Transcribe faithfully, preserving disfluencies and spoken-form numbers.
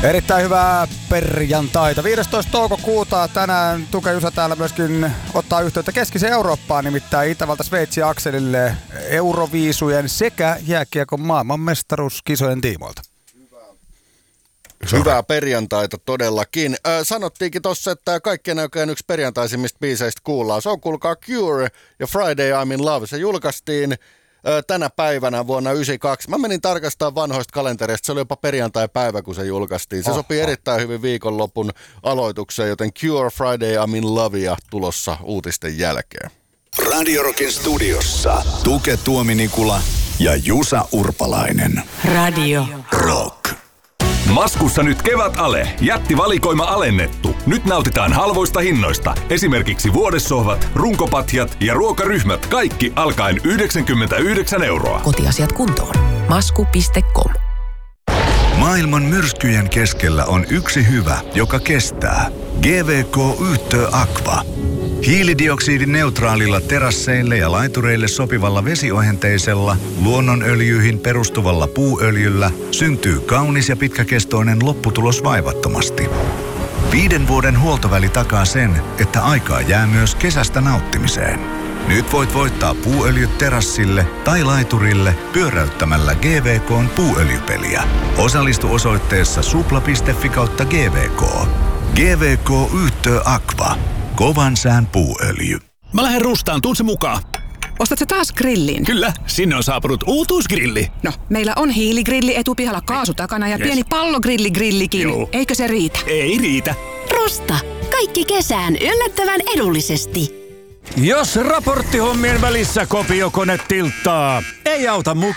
Erittäin hyvää perjantaita. viidestoista toukokuuta tänään Tuke Jusa täällä myöskin ottaa yhteyttä Keskiseen Eurooppaan, nimittäin Itävalta-Sveitsi akselille Euroviisujen sekä jääkiekon maailmanmestaruuskisojen tiimoilta. Hyvää perjantaita todellakin. Äh, sanottiinkin tossa, että kaikkien aikojen yksi perjantaisimmista biiseistä kuullaan. Se on kuulkaa Cure ja Friday I'm in Love. Se julkaistiin äh, tänä päivänä vuonna yhdeksänkymmentäkaksi. Mä menin tarkastamaan vanhoista kalentereista. Se oli jopa perjantai-päivä, kun se julkaistiin. Se Oho. sopii erittäin hyvin viikonlopun aloitukseen, joten Cure, Friday I'm in Love ja tulossa uutisten jälkeen. Radio Rockin studiossa Tuke Tuominikula ja Jusa Urpalainen. Radio Rock. Maskussa nyt kevätale. Jättivalikoima alennettu. Nyt nautitaan halvoista hinnoista. Esimerkiksi vuodessohvat, runkopatjat ja ruokaryhmät. Kaikki alkaen yhdeksänkymmentäyhdeksän euroa. Kotiasiat kuntoon. masku piste com. Maailman myrskyjen keskellä on yksi hyvä, joka kestää. G V K Yhtö Aqua. Hiilidioksidineutraalilla terasseille ja laitureille sopivalla vesiohenteisella, luonnonöljyihin perustuvalla puuöljyllä syntyy kaunis ja pitkäkestoinen lopputulos vaivattomasti. Viiden vuoden huoltoväli takaa sen, että aikaa jää myös kesästä nauttimiseen. Nyt voit voittaa puuöljyt terassille tai laiturille pyöräyttämällä G V K:n puuöljypeliä. Osallistu osoitteessa supla piste fi kautta G V K. G V K Yhtö Aqua. Kovan sään puuöljy. Mä lähden Rustaan, tuun se mukaan. Ostat sä taas grillin? Kyllä, sinne on saapunut uutuusgrilli. No, meillä on hiiligrilli etupihalla kaasu takana ja yes. pieni pallogrilligrillikin. Joo. Eikö se riitä? Ei riitä. Rusta. Kaikki kesään yllättävän edullisesti. Jos raporttihommien välissä kopiokone tilttaa, ei auta mukaan.